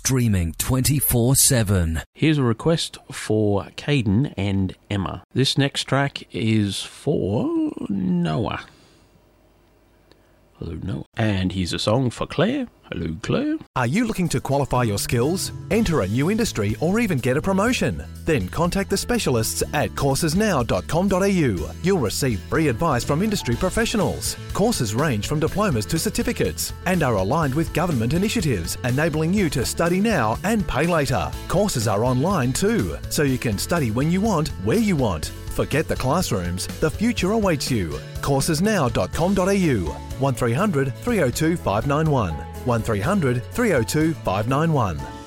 streaming 24/7. Here's a request for Caden and Emma. This next track is for Noah. Hello, Noah. And here's a song for Claire. Hello, Claire. Are you looking to qualify your skills, enter a new industry, or even get a promotion? Then contact the specialists at coursesnow.com.au. You'll receive free advice from industry professionals. Courses range from diplomas to certificates and are aligned with government initiatives, enabling you to study now and pay later. Courses are online too, so you can study when you want, where you want. Forget the classrooms, the future awaits you. Coursesnow.com.au 1300 302 591 1300 302 591.